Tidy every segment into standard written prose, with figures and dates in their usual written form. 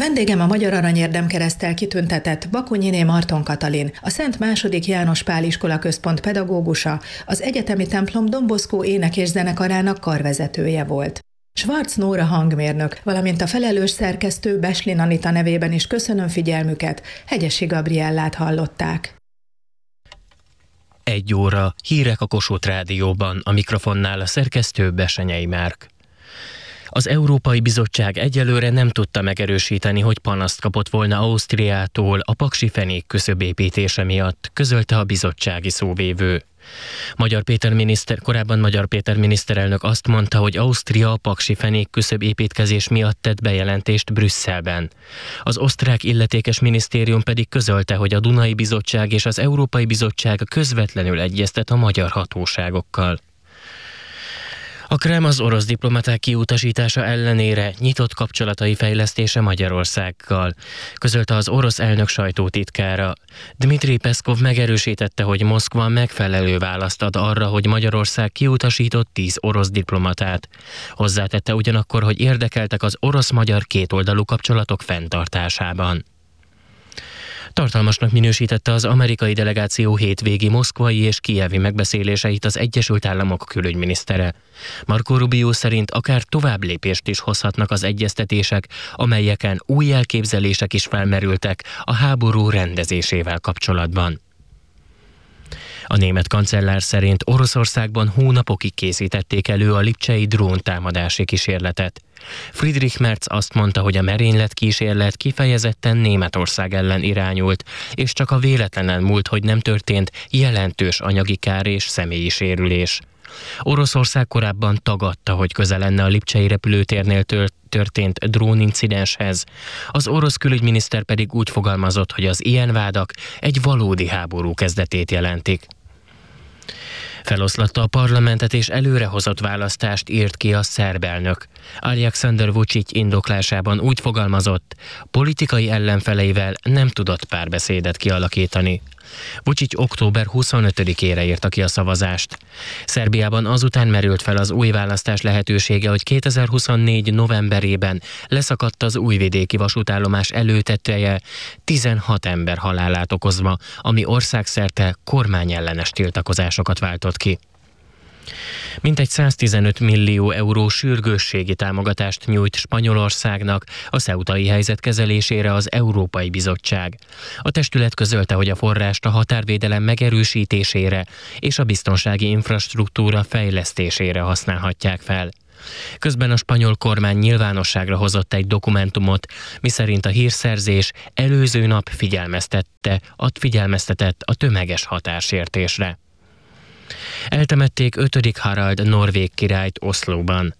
Vendégem a Magyar Aranyérdem-kereszttel kitüntetett Bakunyiné Marton Katalin, a Szent II. János Pál Iskola Központ pedagógusa, az egyetemi templom Don Bosco ének- és zenekarának karvezetője volt. Schwarz Nóra hangmérnök, valamint a felelős szerkesztő Beslin Anita nevében is köszönöm figyelmüket, Hegyesi Gabriellát hallották. 1 óra, hírek a Kossuth Rádióban, a mikrofonnál a szerkesztő Besenyei Márk. Az Európai Bizottság egyelőre nem tudta megerősíteni, hogy panaszt kapott volna Ausztriától a Paksi Fenék küszöbépítése miatt, közölte a bizottsági szóvivő. Korábban Magyar Péter miniszterelnök azt mondta, hogy Ausztria a Paksi Fenék küszöbépítkezés miatt tett bejelentést Brüsszelben. Az osztrák illetékes minisztérium pedig közölte, hogy a Dunai Bizottság és az Európai Bizottság közvetlenül egyeztet a magyar hatóságokkal. A Kreml az orosz diplomaták kiutasítása ellenére nyitott kapcsolatai fejlesztése Magyarországgal, közölte az orosz elnök sajtótitkára. Dmitri Peszkov megerősítette, hogy Moszkva megfelelő választ ad arra, hogy Magyarország kiutasított 10 orosz diplomatát. Hozzátette ugyanakkor, hogy érdekeltek az orosz-magyar kétoldalú kapcsolatok fenntartásában. Tartalmasnak minősítette az amerikai delegáció hétvégi moszkvai és kijevi megbeszéléseit az Egyesült Államok külügyminisztere. Marco Rubio szerint akár tovább lépést is hozhatnak az egyeztetések, amelyeken új elképzelések is felmerültek a háború rendezésével kapcsolatban. A német kancellár szerint Oroszországban hónapokig készítették elő a lipcsei dróntámadási kísérletet. Friedrich Merz azt mondta, hogy a merényletkísérlet kifejezetten Németország ellen irányult, és csak a véletlenen múlt, hogy nem történt jelentős anyagi kár és személyi sérülés. Oroszország korábban tagadta, hogy köze lenne a lipcsei repülőtérnél történt drónincidenshez. Az orosz külügyminiszter pedig úgy fogalmazott, hogy az ilyen vádak egy valódi háború kezdetét jelentik. Feloszlatta a parlamentet és előrehozott választást írt ki a szerb elnök. Alexander Vučić indoklásában úgy fogalmazott, politikai ellenfeleivel nem tudott párbeszédet kialakítani. Vučić október 25-ére írta ki a szavazást. Szerbiában azután merült fel az új választás lehetősége, hogy 2024 novemberében leszakadt az újvidéki vasútállomás előteteje 16 ember halálát okozva, ami országszerte kormányellenes tiltakozásokat váltott ki. Mintegy 115 millió euró sürgősségi támogatást nyújt Spanyolországnak a ceutai helyzet kezelésére az Európai Bizottság. A testület közölte, hogy a forrást a határvédelem megerősítésére és a biztonsági infrastruktúra fejlesztésére használhatják fel. Közben a spanyol kormány nyilvánosságra hozott egy dokumentumot, miszerint a hírszerzés előző nap figyelmeztetett a tömeges határsértésre. Eltemették 5. Harald norvég királyt Oszlóban.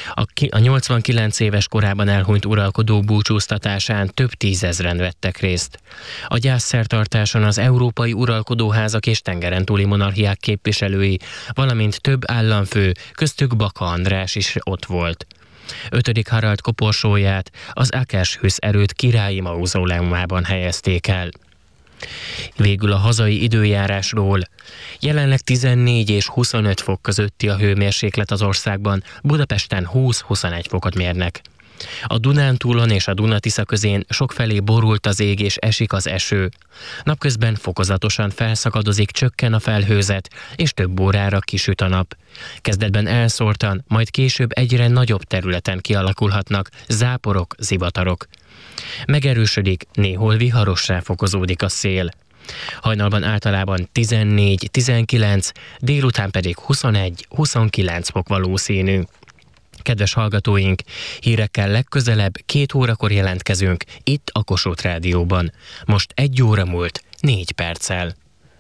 A 89 éves korában elhunyt uralkodó búcsúztatásán több tízezren vettek részt. A gyászszertartáson az európai uralkodóházak és tengeren túli monarchiák képviselői, valamint több államfő, köztük Baka András is ott volt. 5. Harald koporsóját az Akershus erőd királyi mauzóleumában helyezték el. Végül a hazai időjárásról. Jelenleg 14 és 25 fok közötti a hőmérséklet az országban, Budapesten 20-21 fokot mérnek. A Dunántúlon és a Duna-Tisza közén sokfelé borult az ég és esik az eső. Napközben fokozatosan felszakadozik, csökken a felhőzet, és több órára kisüt a nap. Kezdetben elszórtan, majd később egyre nagyobb területen kialakulhatnak záporok, zivatarok. Megerősödik, néhol viharossá fokozódik a szél. Hajnalban általában 14-19, délután pedig 21-29 fok valószínű. Kedves hallgatóink, hírekkel legközelebb 2 órakor jelentkezünk itt a Kossuth Rádióban. Most 1 óra múlt 4 perccel.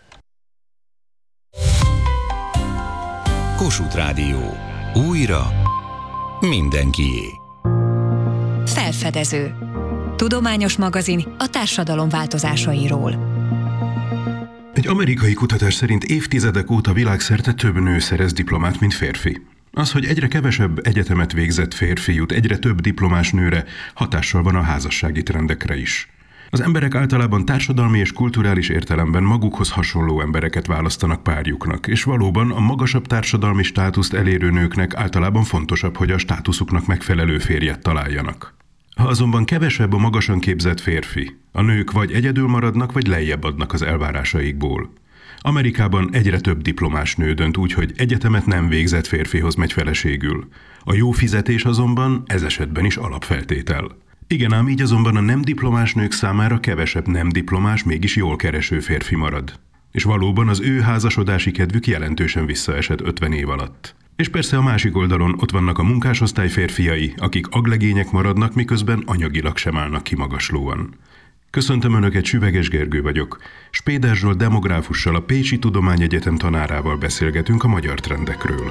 Kossuth Rádió. Újra mindenkié. Felfedező. Tudományos magazin a társadalom változásairól. Egy amerikai kutatás szerint évtizedek óta világszerte több nő szerez diplomát, mint férfi. Az, hogy egyre kevesebb egyetemet végzett férfi jut egyre több diplomás nőre, hatással van a házassági trendekre is. Az emberek általában társadalmi és kulturális értelemben magukhoz hasonló embereket választanak párjuknak, és valóban a magasabb társadalmi státuszt elérő nőknek általában fontosabb, hogy a státuszuknak megfelelő férjet találjanak. Ha Ha azonban kevesebb a magasan képzett férfi, a nők vagy egyedül maradnak, vagy lejjebb adnak az elvárásaikból. Amerikában egyre több diplomás nő dönt úgy, hogy egyetemet nem végzett férfihoz megy feleségül. A jó fizetés azonban ez esetben is alapfeltétel. Igen, ám így azonban a nem diplomás nők számára kevesebb nem diplomás, mégis jól kereső férfi marad. És valóban az ő házasodási kedvük jelentősen visszaesett 50 év alatt. És persze a másik oldalon ott vannak a munkásosztály férfiai, akik aglegények maradnak, miközben anyagilag sem állnak kimagaslóan. Köszöntöm Önöket, Süveges Gergő vagyok. Spéder Zsolt demográfussal, a Pécsi Tudományegyetem tanárával beszélgetünk a magyar trendekről.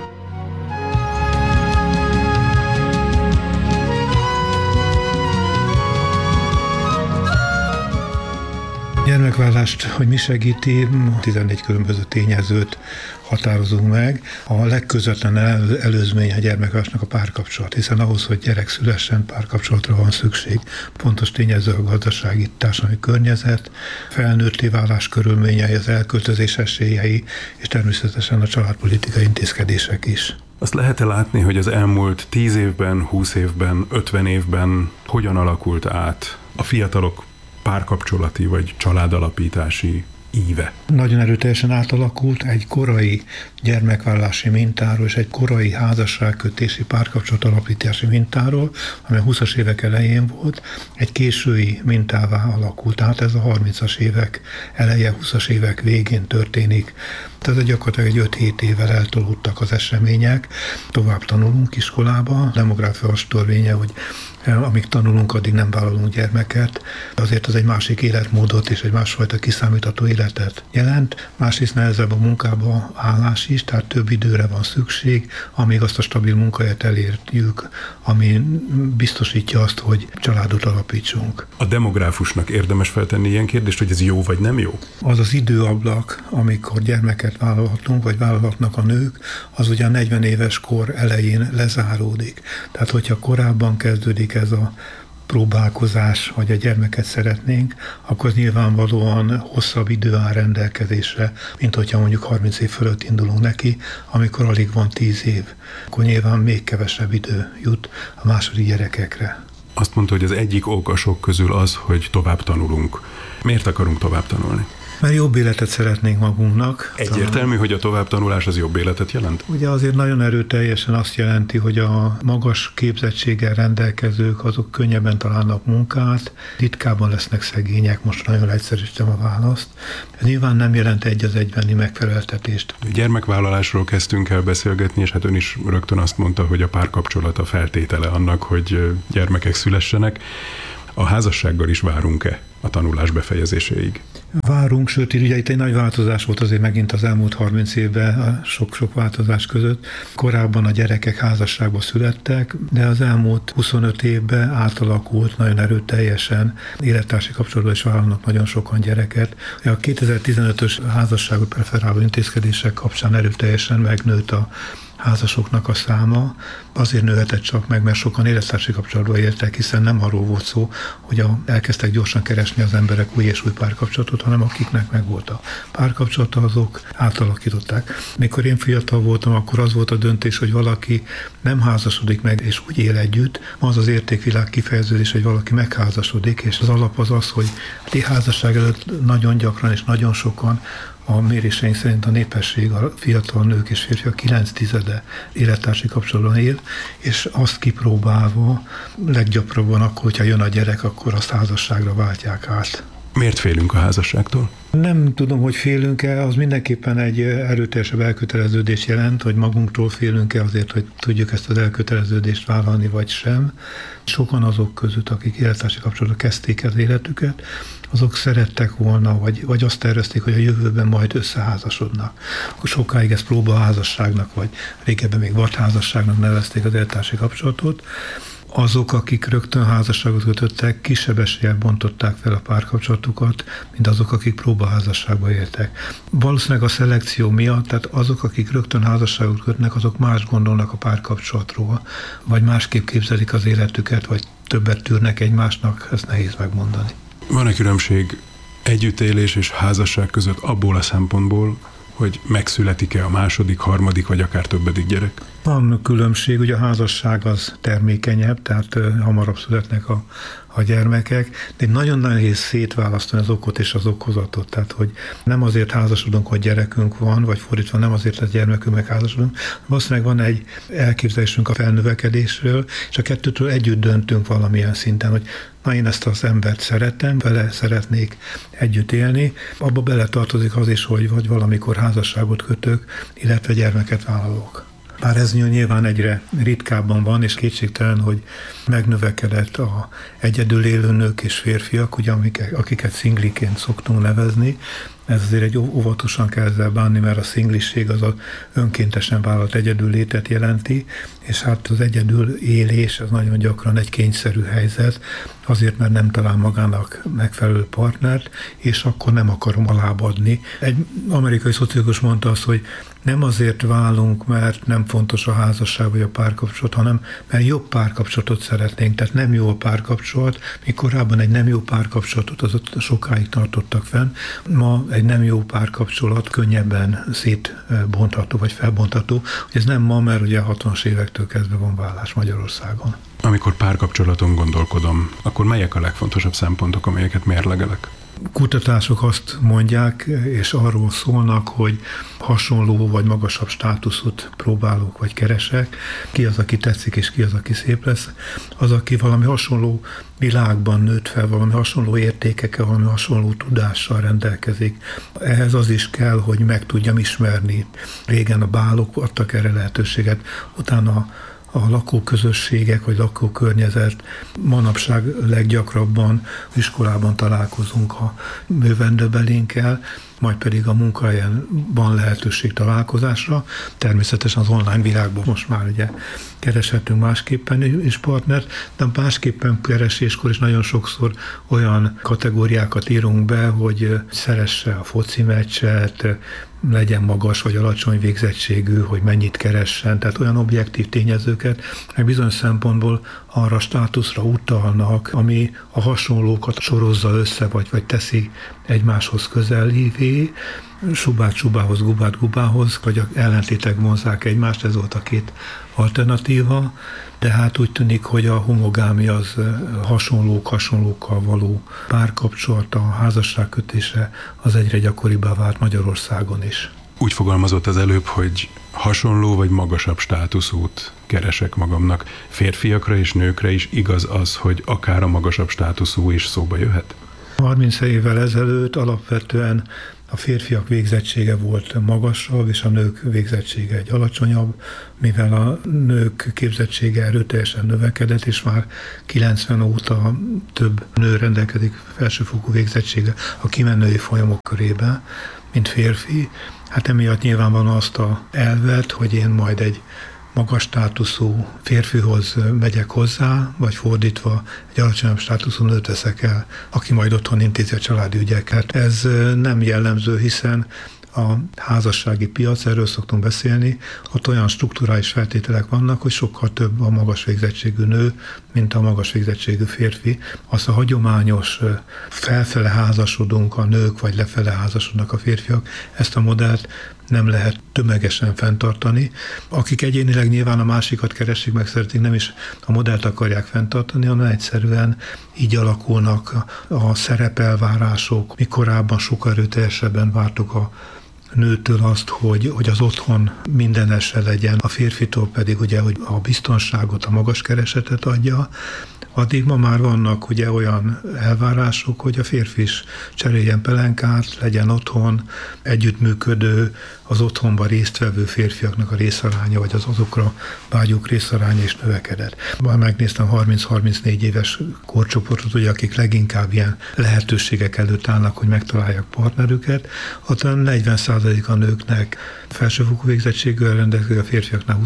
Gyermekvállást, hogy mi segíti, 14 különböző tényezőt határozunk meg. A legközvetlenebb előzmény a gyermekválásnak a párkapcsolat, hiszen ahhoz, hogy gyerek szülessen, párkapcsolatra van szükség. Fontos tényező a gazdasági, társadalmi környezet, felnőtté válás körülményei, az elköltözés esélyei, és természetesen a családpolitikai intézkedések is. Azt lehet-e látni, hogy az elmúlt 10 évben, 20 évben, 50 évben hogyan alakult át a fiatalok párkapcsolati vagy családalapítási íve? Nagyon erőteljesen átalakult egy korai gyermekvállalási mintáról és egy korai házasságkötési párkapcsolatalapítási mintáról, ami a 20-as évek elején volt, egy késői mintává alakult át, ez a 30-as évek eleje, 20-as évek végén történik. Tehát gyakorlatilag egy 5-7 évvel eltolódtak az események, tovább tanulunk iskolába, a demográfia törvénye, hogy amíg tanulunk, addig nem vállalunk gyermeket. Azért az egy másik életmódot és egy másfajta kiszámítható életet jelent. Másrészt nehezebb a munkába állás is, tehát több időre van szükség, amíg azt a stabil munkahelyet elérjük, ami biztosítja azt, hogy családot alapítsunk. A demográfusnak érdemes feltenni ilyen kérdést, hogy ez jó vagy nem jó? Az az időablak, amikor gyermeket vállalhatunk, vagy vállalhatnak a nők, az ugye a 40 éves kor elején lezáródik. Tehát, hogyha korábban kezdődik ez a próbálkozás, vagy a gyermeket szeretnénk, akkor nyilvánvalóan hosszabb idő áll rendelkezésre, mint hogyha mondjuk 30 év fölött indulunk neki, amikor alig van 10 év. Akkor nyilván még kevesebb idő jut a második gyerekekre. Azt mondta, hogy az egyik ok a sok közül az, hogy tovább tanulunk. Miért akarunk tovább tanulni? Mert jobb életet szeretnénk magunknak. Egyértelmű, hogy a továbbtanulás az jobb életet jelent? Ugye azért nagyon erőteljesen azt jelenti, hogy a magas képzettséggel rendelkezők azok könnyebben találnak munkát, ritkábban lesznek szegények, most nagyon egyszerűsítem a választ. Ez nyilván nem jelent egy az egybeni megfeleltetést. Gyermekvállalásról kezdtünk el beszélgetni, és hát ön is rögtön azt mondta, hogy a párkapcsolata feltétele annak, hogy gyermekek szülessenek. A házassággal is várunk-e a tanulás befejezéséig? Várunk, sőt, ugye itt egy nagy változás volt azért megint az elmúlt 30 évben, a sok-sok változás között. Korábban a gyerekek házasságba születtek, de az elmúlt 25 évben átalakult nagyon erőteljesen. Élettársi kapcsolatban is vállalnak nagyon sokan gyereket. A 2015-ös házasságot preferáló intézkedések kapcsán erőteljesen megnőtt a házasoknak a száma. Azért nőhetett csak meg, mert sokan élettársi kapcsolatba éltek, hiszen nem arról volt szó, hogy elkezdtek gyorsan keresni az emberek új és új párkapcsolatot, hanem akiknek meg volt a párkapcsolata, azok átalakították. Mikor én fiatal voltam, akkor az volt a döntés, hogy valaki nem házasodik meg és úgy él együtt. Az az értékvilág kifejeződés, hogy valaki megházasodik, és az alap az az, hogy a házasság előtt nagyon gyakran és nagyon sokan a méréseink szerint a népesség, a fiatal nők és férfiak 9/10 élettársi kapcsolatban él, és azt kipróbálva leggyakrabban akkor, hogyha jön a gyerek, akkor azt házasságra váltják át. Miért félünk a házasságtól? Nem tudom, hogy félünk-e, az mindenképpen egy erőteljesebb elköteleződést jelent, hogy magunktól félünk-e azért, hogy tudjuk ezt az elköteleződést vállalni, vagy sem. Sokan azok között, akik élettársi kapcsolatban kezdték az életüket, azok szerettek volna, vagy azt tervezték, hogy a jövőben majd összeházasodnak. Akkor sokáig ezt próbaházasságnak, vagy régebben még vadházasságnak nevezték az élettársi kapcsolatot. Azok, akik rögtön házasságot kötöttek, kisebb eséllyel bontották fel a párkapcsolatukat, mint azok, akik próbaházasságba éltek. Valószínűleg a szelekció miatt, tehát azok, akik rögtön házasságot kötnek, azok más gondolnak a párkapcsolatról, vagy másképp képzelik az életüket, vagy többet tűrnek egymásnak, ezt nehéz megmondani. Van-e különbség együttélés és házasság között abból a szempontból, hogy megszületik-e a második, harmadik vagy akár többedik gyerek? Van különbség, ugye a házasság az termékenyebb, tehát hamarabb születnek a gyermekek, de nagyon nehéz szétválasztani az okot és az okozatot. Tehát, hogy nem azért házasodunk, hogy gyerekünk van, vagy fordítva nem azért lesz gyermekünk, meg házasodunk. Valószínűleg van egy elképzelésünk a felnövekedésről, és a kettőtől együtt döntünk valamilyen szinten, hogy na, én ezt az embert szeretem, vele szeretnék együtt élni. Abba beletartozik az is, hogy valamikor házasságot kötök, illetve gyermeket vállalok. Bár ez nyilván egyre ritkábban van, és kétségtelen, hogy megnövekedett a egyedül élő nők és férfiak, ugye, akiket szingliként szoktunk nevezni. Ez azért egy óvatosan kell ezzel bánni, mert a szingliség az önkéntesen vállalt egyedül létet jelenti, és hát az egyedül élés az nagyon gyakran egy kényszerű helyzet, azért, mert nem talál magának megfelelő partnert, és akkor nem akarom alábbadni. Egy amerikai szociológus mondta azt, hogy nem azért válunk, mert nem fontos a házasság vagy a párkapcsolat, hanem mert jobb párkapcsolatot szeretnénk. Tehát nem jó a párkapcsolat, míg korábban egy nem jó párkapcsolatot az sokáig tartottak fenn. Ma egy nem jó párkapcsolat könnyebben szétbontható vagy felbontható. Ez nem ma, mert ugye a 60-as évektől kezdve van vállás Magyarországon. Amikor párkapcsolaton gondolkodom, akkor melyek a legfontosabb szempontok, amelyeket mérlegelek? Kutatások azt mondják, és arról szólnak, hogy hasonló vagy magasabb státuszot próbálok vagy keresek. Ki az, aki tetszik, és ki az, aki szép lesz. Az, aki valami hasonló világban nőtt fel, valami hasonló értékekkel, valami hasonló tudással rendelkezik. Ehhez az is kell, hogy meg tudjam ismerni. Régen a bálok adtak erre lehetőséget, utána a lakóközösségek vagy lakókörnyezet. Manapság leggyakrabban iskolában találkozunk a növendőbelénkkel, majd pedig a munkahelyen van lehetőség találkozásra. Természetesen az online világban most már ugye kereshetünk másképpen is partnert, de másképpen kereséskor is nagyon sokszor olyan kategóriákat írunk be, hogy szeresse a foci meccset, legyen magas vagy alacsony végzettségű, hogy mennyit keressen, tehát olyan objektív tényezőket, meg bizonyos szempontból arra státuszra utalnak, ami a hasonlókat sorozza össze, vagy teszi egymáshoz közelévé, subát subához, gubát gubához, vagy a ellentétek vonzzák egymást, ez volt a két alternatíva, de hát úgy tűnik, hogy a homogámia az hasonlókkal való párkapcsolat, a házasságkötése az egyre gyakoribbá vált Magyarországon is. Úgy fogalmazott az előbb, hogy hasonló vagy magasabb státuszút keresek magamnak. Férfiakra és nőkre is igaz az, hogy akár a magasabb státuszú is szóba jöhet? 30 évvel ezelőtt alapvetően a férfiak végzettsége volt magasabb, és a nők végzettsége egy alacsonyabb, mivel a nők képzettsége erőteljesen növekedett, és már 90 óta több nő rendelkezik felsőfokú végzettsége a kimenői folyamok körében, mint férfi. Hát emiatt nyilvánvalóan azt a elvet, hogy én majd egy magas státuszú férfihoz megyek hozzá, vagy fordítva egy alacsonyabb státuszú nőt veszek el, aki majd otthon intézi a családi ügyeket. Ez nem jellemző, hiszen a házassági piac, erről szoktunk beszélni, ott olyan strukturális feltételek vannak, hogy sokkal több a magas végzettségű nő, mint a magas végzettségű férfi. Az a hagyományos felfele házasodunk a nők, vagy lefele házasodnak a férfiak, ezt a modellt nem lehet tömegesen fenntartani. Akik egyénileg nyilván a másikat keresik, meg szeretik, nem is a modellt akarják fenntartani, hanem egyszerűen így alakulnak a szerepelvárások. Mi korábban sokkal erőteljesebben vártuk a nőtől azt, hogy az otthon mindenese legyen, a férfitől pedig ugye, hogy a biztonságot, a magas keresetet adja. Addig ma már vannak ugye olyan elvárások, hogy a férfi is cseréljen pelenkát, legyen otthon, együttműködő, az otthonban résztvevő férfiaknak a részaránya, vagy az azokra vágyók részaránya is növekedett. Már megnéztem 30-34 éves korcsoportot, ugye, akik leginkább ilyen lehetőségek előtt állnak, hogy megtalálják partnerüket, ott 40% a nőknek felsőfokú végzettséggel rendelkezik, a férfiaknál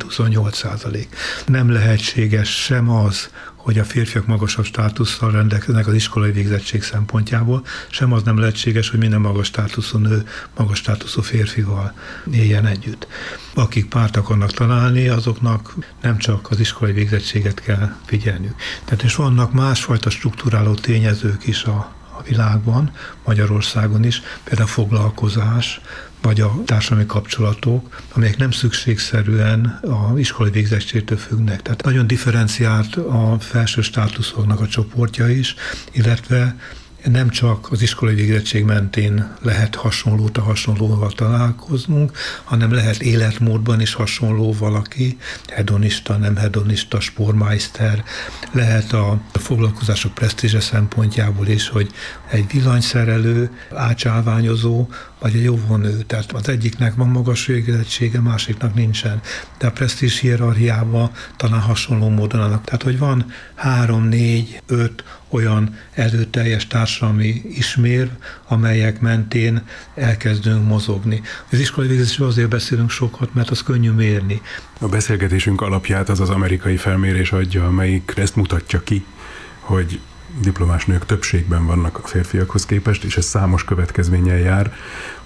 27-28%. Nem lehetséges sem az, hogy a férfiak magasabb státusszal rendelkeznek az iskolai végzettség szempontjából, sem az nem lehetséges, hogy minden magas státuszú nő magas státuszú férfival éljen együtt. Akik párt akarnak találni, azoknak nem csak az iskolai végzettséget kell figyelniük. Tehát és vannak másfajta strukturáló tényezők is a a világban, Magyarországon is, például a foglalkozás, vagy a társadalmi kapcsolatok, amelyek nem szükségszerűen a iskolai végzettségtől függnek. Tehát nagyon differenciált a felső státuszoknak a csoportja is, illetve nem csak az iskolai végzettség mentén lehet hasonlóval találkoznunk, hanem lehet életmódban is hasonló valaki, hedonista, nem hedonista, sportmeister, lehet a foglalkozások presztízse szempontjából is, hogy egy villanyszerelő, átsálványozó, vagy egy óvónő. Tehát az egyiknek van magas végzettsége, másiknak nincsen. De a presztízs hierarchiában talán hasonló módon annak. Tehát, hogy van 3, 4, 5 olyan előteljes társadalmi ismérv, amelyek mentén elkezdünk mozogni. Az iskolai végzettség azért beszélünk sokat, mert az könnyű mérni. A beszélgetésünk alapját az amerikai felmérés adja, amelyik ezt mutatja ki, hogy diplomás nők többségben vannak a férfiakhoz képest, és ez számos következménnyel jár,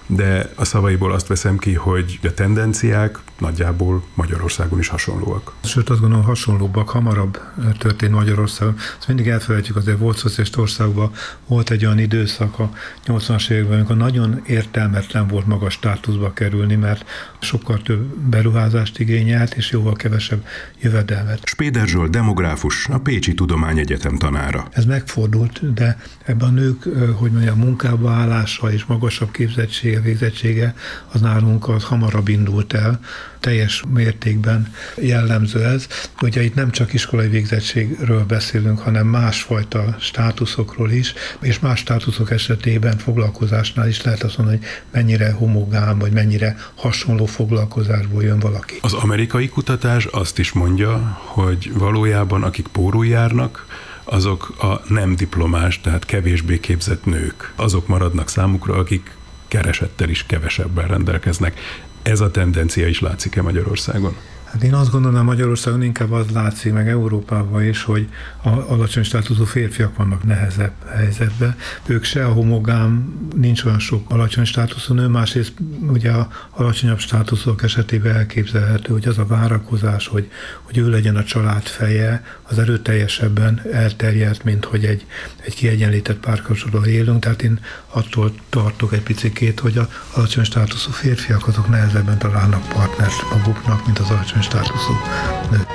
de a szavaiból azt veszem ki, hogy a tendenciák nagyjából Magyarországon is hasonlóak. Sőt, azt gondolom, hasonlóbbak, hamarabb történt Magyarországon. Azt mindig elfelejtjük, azért volt szocialista országban, volt egy olyan időszak a 80-as években, amikor nagyon értelmetlen volt magas státuszba kerülni, mert sokkal több beruházást igényelt, és jóval kevesebb jövedelmet. Spéder Zsolt demográfus, a Pécsi Tudományegyetem tanára. Ez megfordult, de ebben a nők, hogy mondjam, munkába állása és magasabb képzettsége, végzettsége, az nálunk az hamarabb indult el, teljes mértékben jellemző ez. Ugye itt nem csak iskolai végzettségről beszélünk, hanem másfajta státuszokról is, és más státuszok esetében foglalkozásnál is lehet azt mondani, hogy mennyire homogán, vagy mennyire hasonló foglalkozásból jön valaki. Az amerikai kutatás azt is mondja, hogy valójában akik pórul járnak, azok a nem diplomás, tehát kevésbé képzett nők. Azok maradnak számukra, akik keresettel is kevesebben rendelkeznek. Ez a tendencia is látszik-e Magyarországon? Hát én azt gondolom, Magyarországon inkább az látszik, meg Európában is, hogy a alacsony státuszú férfiak vannak nehezebb helyzetben. Ők se a homogán, nincs olyan sok alacsony státuszú nő, másrészt ugye a alacsonyabb státuszok esetében elképzelhető, hogy az a várakozás, hogy ő legyen a család feje, az erőteljesebben elterjedt, mint hogy egy kiegyenlített párkapcsolatban élünk. Tehát én attól tartok egy picikét, hogy az alacsony státuszú férfiak azok nehezebben találnak partnert maguknak, mint az alacsony státuszú nők.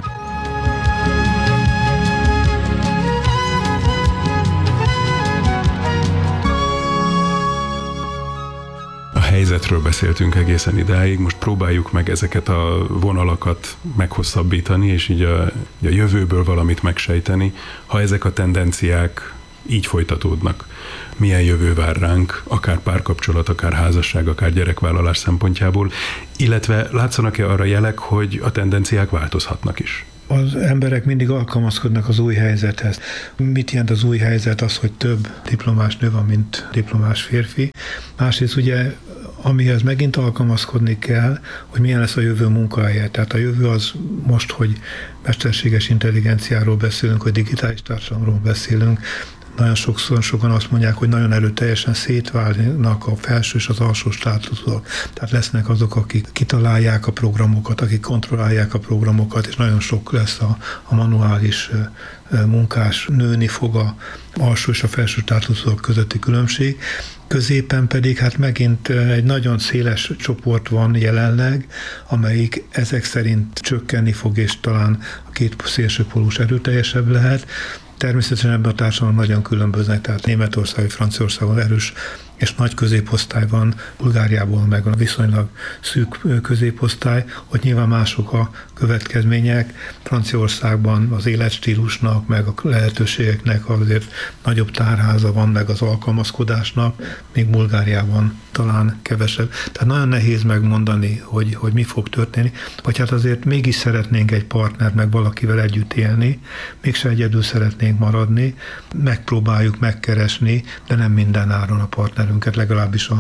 A helyzetről beszéltünk egészen idáig, most próbáljuk meg ezeket a vonalakat meghosszabbítani, és így a jövőből valamit megsejteni. Ha ezek a tendenciák így folytatódnak, milyen jövő vár ránk, akár párkapcsolat, akár házasság, akár gyerekvállalás szempontjából, illetve látszanak-e arra jelek, hogy a tendenciák változhatnak is? Az emberek mindig alkalmazkodnak az új helyzethez. Mit jelent az új helyzet? Az, hogy több diplomás nő van, mint diplomás férfi. Másrészt ugye, amihez megint alkalmazkodni kell, hogy milyen lesz a jövő munkahelye. Tehát a jövő az most, hogy mesterséges intelligenciáról beszélünk, hogy digitális társadalomról beszélünk, nagyon sokan azt mondják, hogy nagyon erőteljesen szétválnak a felső és az alsó státuszok. Tehát lesznek azok, akik kitalálják a programokat, akik kontrollálják a programokat, és nagyon sok lesz a manuális munkás, nőni fog a alsó és a felső státuszok közötti különbség. Középen pedig hát megint egy nagyon széles csoport van jelenleg, amelyik ezek szerint csökkenni fog, és talán a két szélsőpólus erőteljesebb lehet. Természetesen ebben a társadalom nagyon különböznek, tehát Németország, Franciaországon erős és nagy középosztály van, Bulgáriában meg a viszonylag szűk középosztály, hogy nyilván mások a következmények. Franciaországban az életstílusnak, meg a lehetőségeknek azért nagyobb tárháza van, meg az alkalmazkodásnak, még Bulgáriában talán kevesebb. Tehát nagyon nehéz megmondani, hogy mi fog történni, vagy hát azért mégis szeretnénk egy partnert, meg valakivel együtt élni, mégse egyedül szeretnénk maradni, megpróbáljuk megkeresni, de nem minden áron a partnerünket, legalábbis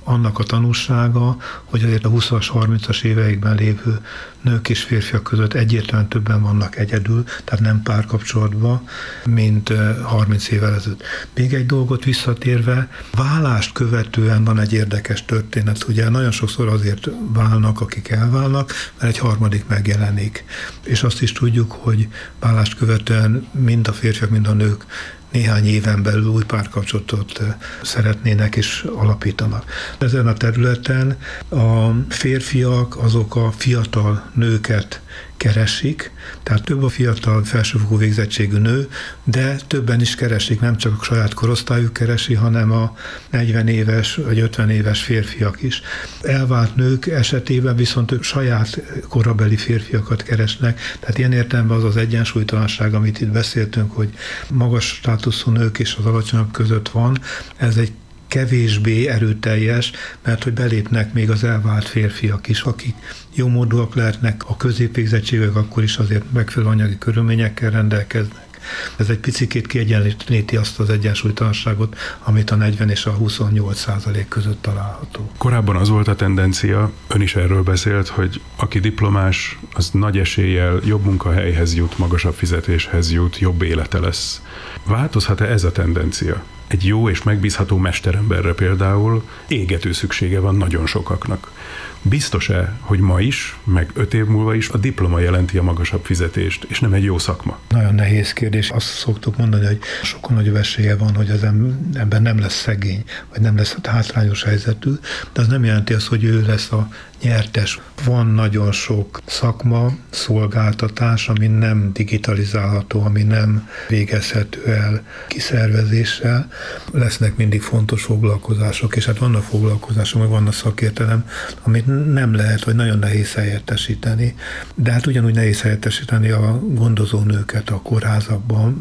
annak a tanulsága, hogy azért a 20-as, 30-as éveikben lévő nők és férfiak között egyértelműen többen vannak egyedül, tehát nem párkapcsolatban, mint 30 évvel ezelőtt. Még egy dolgot visszatérve, válást követően van egy érdekes történet. Ugye nagyon sokszor azért válnak, akik elválnak, mert egy harmadik megjelenik. És azt is tudjuk, hogy válást követően mind a férfiak, mind a nők néhány éven belül új párkapcsolatot szeretnének és alapítanak. Ezen a területen a férfiak azok a fiatal nőket keresik, tehát több a fiatal felsőfokú végzettségű nő, de többen is keresik, nem csak a saját korosztályuk keresi, hanem a 40 éves vagy 50 éves férfiak is. Elvált nők esetében viszont ők saját korabeli férfiakat keresnek, tehát ilyen értelemben az az egyensúlytalanság, amit itt beszéltünk, hogy magas státuszú nők és az alacsonyabb között van, ez egy kevésbé erőteljes, mert hogy belépnek még az elvált férfiak is, akik jómódúak lehetnek, a középvégzettségek akkor is azért megfelelő anyagi körülményekkel rendelkeznek. Ez egy picikét kiegyenlíti azt az egyensúlytalanságot, amit a 40 és a 28% között található. Korábban az volt a tendencia, ön is erről beszélt, hogy aki diplomás, az nagy eséllyel jobb munkahelyhez jut, magasabb fizetéshez jut, jobb élete lesz. Változhat-e ez a tendencia? Egy jó és megbízható mesteremberre például égető szüksége van nagyon sokaknak. Biztos-e, hogy ma is, meg 5 év múlva is a diploma jelenti a magasabb fizetést, és nem egy jó szakma? Nagyon nehéz kérdés. Azt szoktuk mondani, hogy sokkal nagyobb esélye van, hogy az ember nem lesz szegény, vagy nem lesz hátrányos helyzetű, de az nem jelenti azt, hogy ő lesz a nyertes. Van nagyon sok szakma, szolgáltatás, ami nem digitalizálható, ami nem végezhető el kiszervezéssel. Lesznek mindig fontos foglalkozások, és hát vannak foglalkozások, meg vannak szakértelem, amit nem lehet, vagy nagyon nehéz helyettesíteni. De hát ugyanúgy nehéz helyettesíteni a gondozónőket a kórházakban.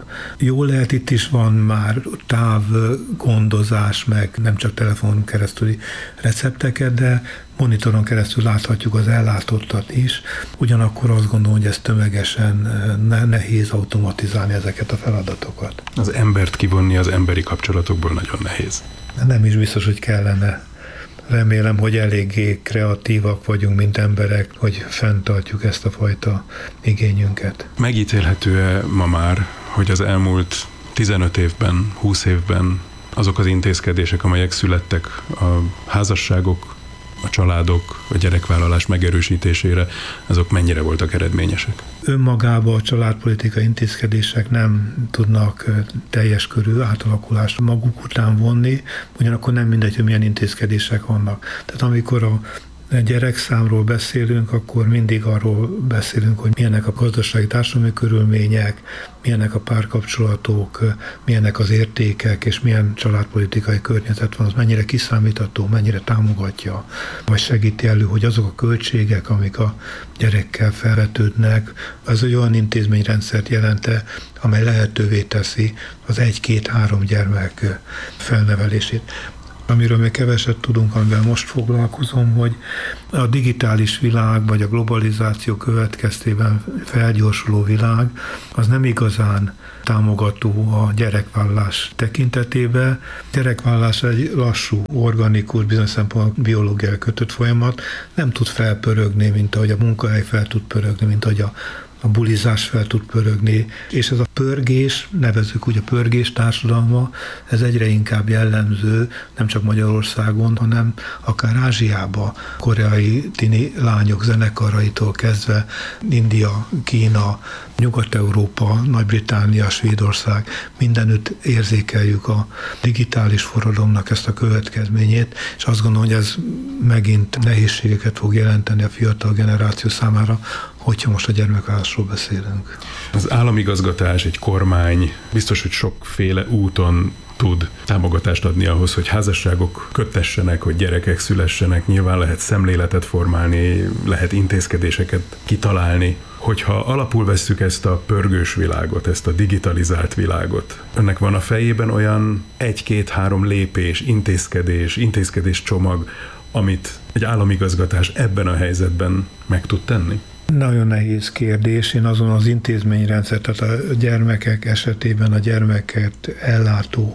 Jó lehet, itt is van már távgondozás, meg nem csak telefonon keresztüli recepteket, de monitoron keresztül láthatjuk az ellátottat is, ugyanakkor azt gondolom, hogy ez tömegesen nehéz automatizálni ezeket a feladatokat. Az embert kivonni az emberi kapcsolatokból nagyon nehéz. Nem is biztos, hogy kellene. Remélem, hogy eléggé kreatívak vagyunk, mint emberek, hogy fenntartjuk ezt a fajta igényünket. Megítélhető-e ma már, hogy az elmúlt 15 évben, 20 évben azok az intézkedések, amelyek születtek a házasságok, a családok, a gyerekvállalás megerősítésére, azok mennyire voltak eredményesek? Önmagában a családpolitikai intézkedések nem tudnak teljes körű átalakulást maguk után vonni, ugyanakkor nem mindegy, hogy milyen intézkedések vannak. Tehát amikor a gyerekszámról beszélünk, akkor mindig arról beszélünk, hogy milyenek a gazdasági társadalmi körülmények, milyenek a párkapcsolatok, milyenek az értékek, és milyen családpolitikai környezet van, az mennyire kiszámítható, mennyire támogatja, vagy segíti elő, hogy azok a költségek, amik a gyerekkel felvetődnek, az egy olyan intézményrendszert jelente, amely lehetővé teszi az 1-2-3 gyermek felnevelését. Amiről még keveset tudunk, amivel most foglalkozom, hogy a digitális világ, vagy a globalizáció következtében felgyorsuló világ, az nem igazán támogató a gyerekvállalás tekintetében. Gyerekvállalás egy lassú, organikus, bizonyos szempontból biológiai kötött folyamat, nem tud felpörögni, mint ahogy a munkahely fel tud pörögni, mint ahogy a bulizás fel tud pörögni, és ez a pörgés, nevezzük úgy a pörgés társadalma, ez egyre inkább jellemző, nem csak Magyarországon, hanem akár Ázsiában, koreai tini lányok zenekaraitól kezdve, India, Kína, Nyugat-Európa, Nagy-Britannia, Svédország, mindenütt érzékeljük a digitális forradalomnak ezt a következményét, és azt gondolom, hogy ez megint nehézségeket fog jelenteni a fiatal generáció számára, hogyha most a gyermekvállalásról beszélünk. Az államigazgatás, egy kormány biztos, hogy sokféle úton tud támogatást adni ahhoz, hogy házasságok köttessenek, hogy gyerekek szülessenek, nyilván lehet szemléletet formálni, lehet intézkedéseket kitalálni. Hogyha alapul vesszük ezt a pörgős világot, ezt a digitalizált világot, önnek van a fejében olyan 1-2-3 lépés, intézkedés csomag, amit egy államigazgatás ebben a helyzetben meg tud tenni? Nagyon nehéz kérdés. Én azon az intézményrendszer, tehát a gyermekek esetében a gyermeket ellátó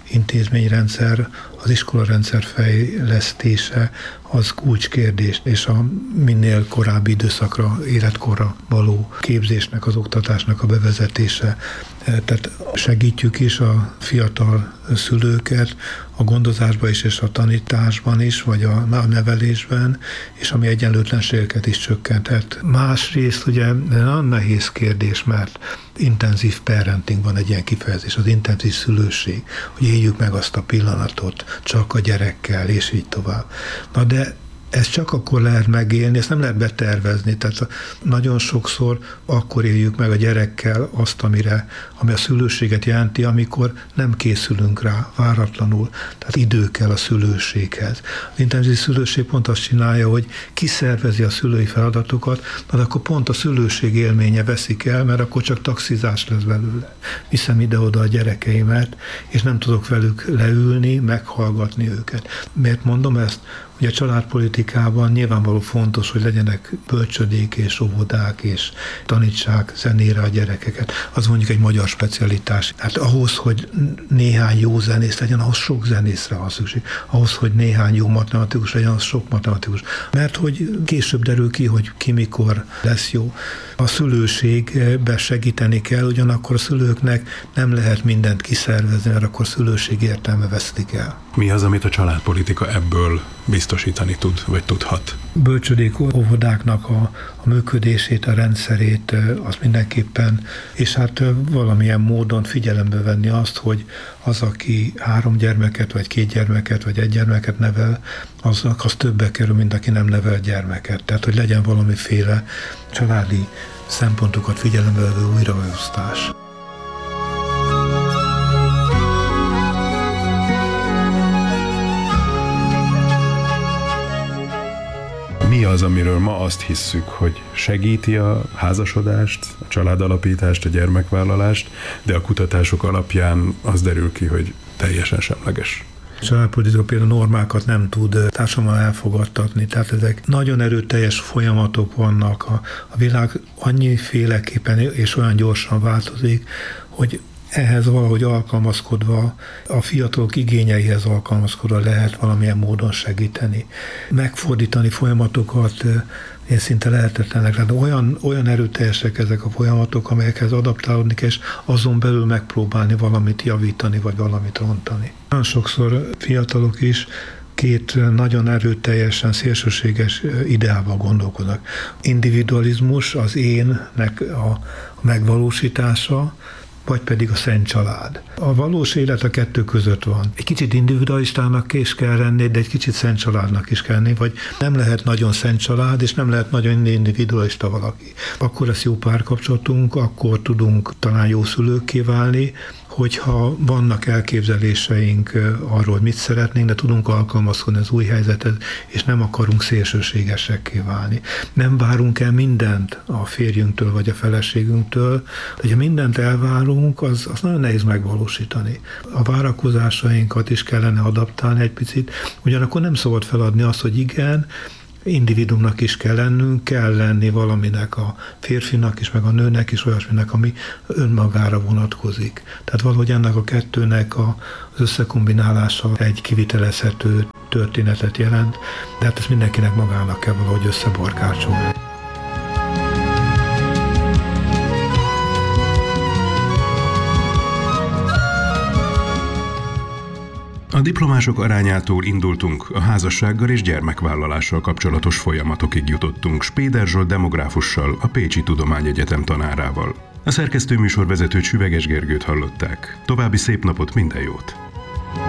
intézményrendszer, az iskolarendszer fejlesztése az kulcskérdés, és a minél korábbi időszakra, életkorra való képzésnek, az oktatásnak a bevezetése. Tehát segítjük is a fiatal szülőket a gondozásban is, és a tanításban is, vagy a nevelésben, és ami egyenlőtlenségeket is csökkenthet. Másrészt ugye nagyon nehéz kérdés, mert intenzív parenting van egy ilyen kifejezés, az intenzív szülőség, hogy éljük meg azt a pillanatot csak a gyerekkel, és így tovább. Na de ezt csak akkor lehet megélni, ezt nem lehet betervezni, tehát nagyon sokszor akkor éljük meg a gyerekkel azt, ami a szülőséget jelenti, amikor nem készülünk rá váratlanul, tehát idő kell a szülőséghez. Az intenzív szülőség pont azt csinálja, hogy kiszervezi a szülői feladatokat, de akkor pont a szülőség élménye veszik el, mert akkor csak taxizás lesz belőle. Viszem ide-oda a gyerekeimet, és nem tudok velük leülni, meghallgatni őket. Miért mondom ezt? Ugye a családpolitikában nyilvánvaló fontos, hogy legyenek bölcsödék és óvodák, és tanítsák zenére a gyerekeket. Az mondjuk egy magyar specialitás. Hát ahhoz, hogy néhány jó zenész legyen, ahhoz sok zenészre van szükség. Ahhoz, hogy néhány jó matematikus legyen, ahhoz sok matematikus. Mert hogy később derül ki, hogy ki mikor lesz jó. A szülőségbe segíteni kell, ugyanakkor a szülőknek nem lehet mindent kiszervezni, mert akkor szülőség értelme vesztik el. Mi az, amit a családpolitika ebből biztosítani tud, vagy tudhat? Bölcsödék óvodáknak a működését, a rendszerét, az mindenképpen, és hát valamilyen módon figyelembe venni azt, hogy az, aki 3 gyermeket, vagy 2 gyermeket, vagy 1 gyermeket nevel, az többe kerül, mint aki nem nevel gyermeket. Tehát, hogy legyen valamiféle családi szempontokat figyelembe vevő újraosztás. Mi az, amiről ma azt hisszük, hogy segíti a házasodást, a családalapítást, a gyermekvállalást, de a kutatások alapján az derül ki, hogy teljesen semleges? A családpolitika például normákat nem tud társadalommal elfogadtatni, tehát ezek nagyon erőteljes folyamatok vannak. A világ annyiféleképpen és olyan gyorsan változik, hogy ehhez valahogy alkalmazkodva, a fiatalok igényeihez alkalmazkodva lehet valamilyen módon segíteni. Megfordítani folyamatokat én szinte lehetetlenek. Olyan erőteljesek ezek a folyamatok, amelyekhez adaptálódni kell, és azon belül megpróbálni valamit javítani, vagy valamit rontani. Nagyon sokszor fiatalok is 2 nagyon erőteljesen szélsőséges ideával gondolkodnak. Individualizmus, az énnek a megvalósítása, vagy pedig a szent család. A valós élet a 2 között van. Egy kicsit individualistának is kell lenni, de egy kicsit szent családnak is kell lenni, vagy nem lehet nagyon szent család, és nem lehet nagyon individualista valaki. Akkor lesz jó párkapcsolatunk, akkor tudunk talán jó szülőkké válni, hogyha vannak elképzeléseink arról, hogy mit szeretnénk, de tudunk alkalmazkodni az új helyzethez, és nem akarunk szélsőségesekké válni. Nem várunk el mindent a férjünktől vagy a feleségünktől, de ha mindent elvárunk, az nagyon nehéz megvalósítani. A várakozásainkat is kellene adaptálni egy picit, ugyanakkor nem szabad feladni azt, hogy igen, individumnak is kell lennünk, kell lenni valaminek a férfinak is, meg a nőnek is, olyasminek, ami önmagára vonatkozik. Tehát valahogy ennek a 2-nek az összekombinálása egy kivitelezhető történetet jelent, de hát ezt mindenkinek magának kell valahogy összebarkácsolni. A diplomások arányától indultunk, a házassággal és gyermekvállalással kapcsolatos folyamatokig jutottunk Spéder Zsolt demográfussal, a Pécsi Tudományegyetem tanárával. A szerkesztőműsorvezetőt Süveges Gergőt hallották. További szép napot, minden jót!